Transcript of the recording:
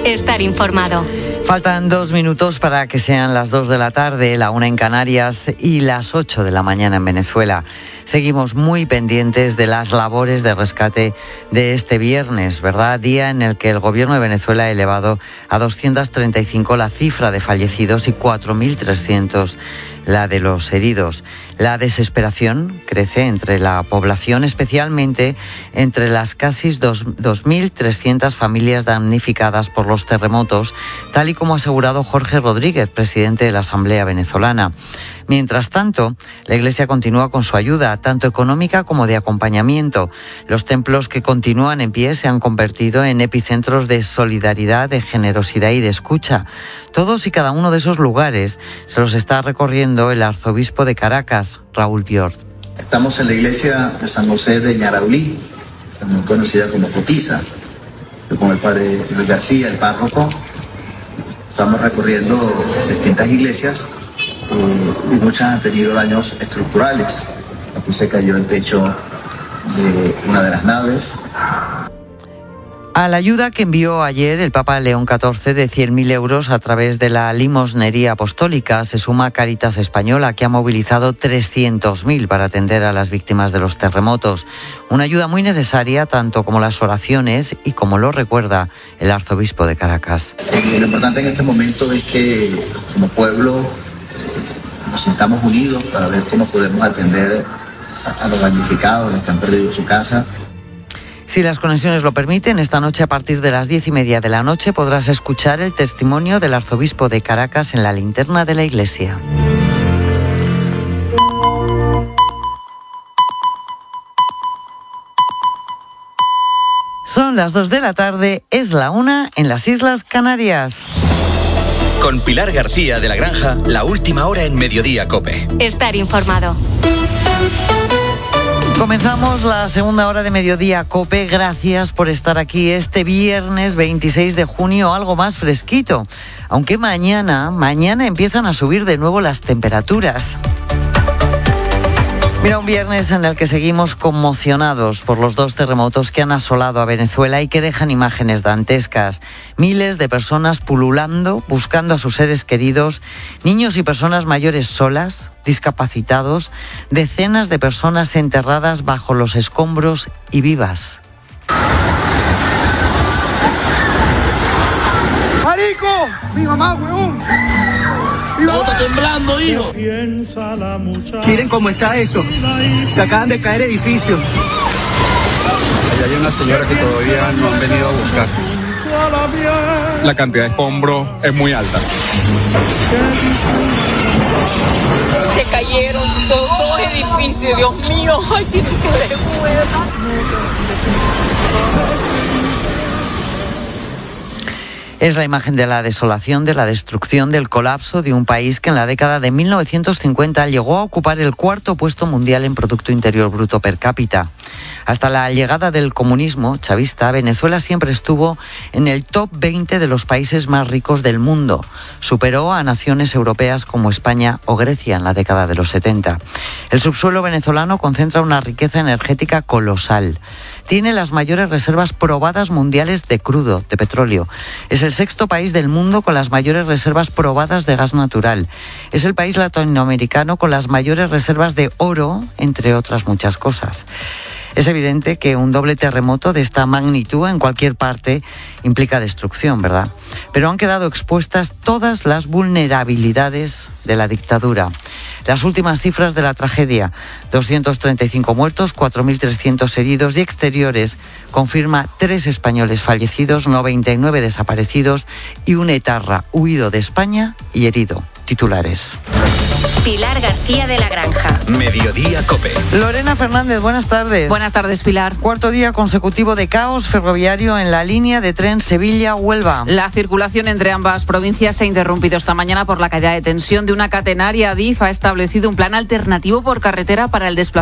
Estar informado. Faltan 2 minutos para que sean las 2 de la tarde, la 1 en Canarias y las 8 de la mañana en Venezuela. Seguimos muy pendientes de las labores de rescate de este viernes, ¿verdad? Día en el que el gobierno de Venezuela ha elevado a 235 la cifra de fallecidos y 4.300 la de los heridos. La desesperación crece entre la población, especialmente entre las casi 2.300 familias damnificadas por los terremotos, tal y como ha asegurado Jorge Rodríguez, presidente de la Asamblea Venezolana. Mientras tanto, la Iglesia continúa con su ayuda, tanto económica como de acompañamiento. Los templos que continúan en pie se han convertido en epicentros de solidaridad, de generosidad y de escucha. Todos y cada uno de esos lugares se los está recorriendo el arzobispo de Caracas, Raúl Biort. Estamos en la iglesia de San José de Ñaraulí, también conocida como Cotiza, con el padre Luis García, el párroco. Estamos recorriendo distintas iglesias y muchas han tenido daños estructurales. Aquí se cayó el techo de una de las naves. A la ayuda que envió ayer el Papa León XIV de 100.000 euros a través de la limosnería apostólica se suma Cáritas Española, que ha movilizado 300.000 para atender a las víctimas de los terremotos. Una ayuda muy necesaria, tanto como las oraciones y como lo recuerda el arzobispo de Caracas. Lo importante en este momento es que como pueblo nos sintamos unidos para ver cómo podemos atender a los damnificados, a los que han perdido su casa. Si las conexiones lo permiten, esta noche a partir de las 10:30 de la noche podrás escuchar el testimonio del arzobispo de Caracas en la linterna de la iglesia. Son las 2 de la tarde, es la 1 en las Islas Canarias. Con Pilar García de la Granja, la última hora en Mediodía COPE. Estar informado. Comenzamos la segunda hora de Mediodía COPE. Gracias por estar aquí este viernes 26 de junio, algo más fresquito. Aunque mañana empiezan a subir de nuevo las temperaturas. Mira, un viernes en el que seguimos conmocionados por los 2 terremotos que han asolado a Venezuela y que dejan imágenes dantescas. Miles de personas pululando, buscando a sus seres queridos, niños y personas mayores solas, discapacitados, decenas de personas enterradas bajo los escombros y vivas. ¡Marico! ¡Mi mamá, huevón! ¿Cómo está temblando, hijo? Miren cómo está eso. Se acaban de caer edificios. Allá hay una señora que todavía no han venido a buscar. La cantidad de escombros es muy alta. Se cayeron dos edificios, Dios mío. Ay, qué vergüenza. Es la imagen de la desolación, de la destrucción, del colapso de un país que en la década de 1950 llegó a ocupar el 4º puesto mundial en Producto Interior Bruto per cápita. Hasta la llegada del comunismo chavista, Venezuela siempre estuvo en el top 20 de los países más ricos del mundo. Superó a naciones europeas como España o Grecia en la década de los 70. El subsuelo venezolano concentra una riqueza energética colosal. Tiene las mayores reservas probadas mundiales de crudo, de petróleo. Es el 6º país del mundo con las mayores reservas probadas de gas natural. Es el país latinoamericano con las mayores reservas de oro, entre otras muchas cosas. Es evidente que un doble terremoto de esta magnitud en cualquier parte implica destrucción, ¿verdad? Pero han quedado expuestas todas las vulnerabilidades de la dictadura. Las últimas cifras de la tragedia, 235 muertos, 4.300 heridos y Exteriores confirma 3 españoles fallecidos, 99 desaparecidos y un etarra huido de España y herido. Titulares. Pilar García de la Granja. Mediodía COPE. Lorena Fernández, buenas tardes. Buenas tardes, Pilar. 4º día consecutivo de caos ferroviario en la línea de tren Sevilla-Huelva. La circulación entre ambas provincias se ha interrumpido esta mañana por la caída de tensión de una catenaria. Adif ha establecido un plan alternativo por carretera para el desplazamiento